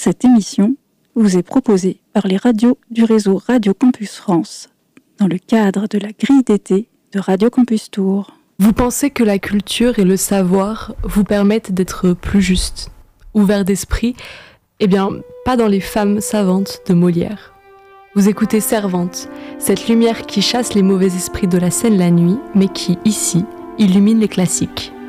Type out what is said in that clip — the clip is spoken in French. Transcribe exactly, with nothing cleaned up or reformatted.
Cette émission vous est proposée par les radios du réseau Radio Campus France dans le cadre de la grille d'été de Radio Campus Tours. Vous pensez que la culture et le savoir vous permettent d'être plus juste, ouvert d'esprit? Eh bien, pas dans Les Femmes savantes de Molière. Vous écoutez Servante, cette lumière qui chasse les mauvais esprits de la scène la nuit, mais qui, ici, illumine les classiques.